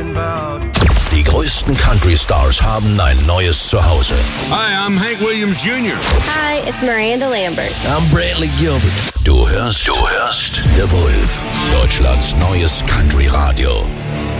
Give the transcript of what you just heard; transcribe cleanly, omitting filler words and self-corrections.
Die größten Country-Stars haben ein neues Zuhause. Hi, I'm Hank Williams Jr. Hi, it's Miranda Lambert. I'm Bradley Gilbert. Du hörst The Wolf, Deutschlands neues Country-Radio.